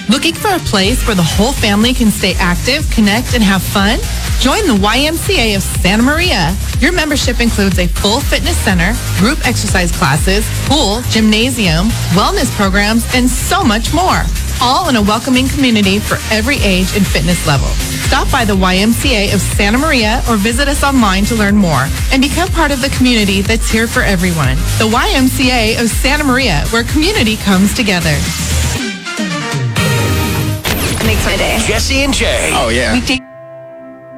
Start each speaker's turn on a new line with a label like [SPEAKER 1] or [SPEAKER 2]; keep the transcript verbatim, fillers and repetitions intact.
[SPEAKER 1] Looking for a place where the whole family can stay active, connect, and have fun? Join the Y M C A of Santa Maria. Your membership includes a full fitness center, group exercise classes, pool, gymnasium, wellness programs, and so much more. All in a welcoming community for every age and fitness level. Stop by the Y M C A of Santa Maria or visit us online to learn more and become part of the community that's here for everyone. The Y M C A of Santa Maria, where community comes together.
[SPEAKER 2] Makes my day.
[SPEAKER 3] Jesse and Jay.
[SPEAKER 4] Oh, yeah.
[SPEAKER 1] Weekday